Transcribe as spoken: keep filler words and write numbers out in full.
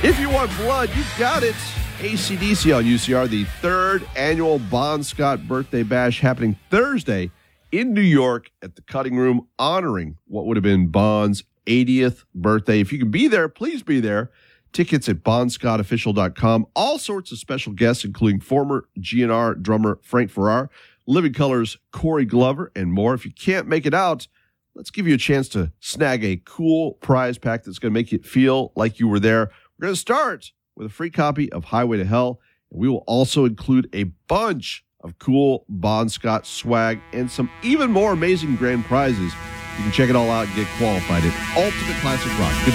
If you want blood, you've got it. A C D C on U C R, the third annual Bon Scott Birthday Bash happening Thursday in New York at the Cutting Room, honoring what would have been Bon's eightieth birthday. If you can be there, please be there. Tickets at bon scott official dot com. All sorts of special guests, including former G N R drummer Frank Farrar, Living Colour's Corey Glover, and more. If you can't make it out, let's give you a chance to snag a cool prize pack that's going to make you feel like you were there. We're going to start with a free copy of Highway to Hell, and we will also include a bunch of cool Bon Scott swag and some even more amazing grand prizes. You can check it all out and get qualified at Ultimate Classic Rock. Good